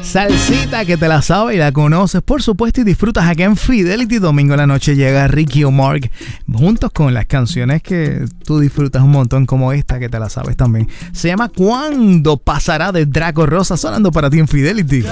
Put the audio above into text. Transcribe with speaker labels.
Speaker 1: Salsita que te la sabes y la conoces, por supuesto, y disfrutas acá en Fidelity. Domingo en la noche llega Ricky O'Mark, juntos con las canciones que tú disfrutas un montón, como esta que te la sabes también. Se llama ¿Cuándo pasará? De Draco Rosa, sonando para ti en Fidelity.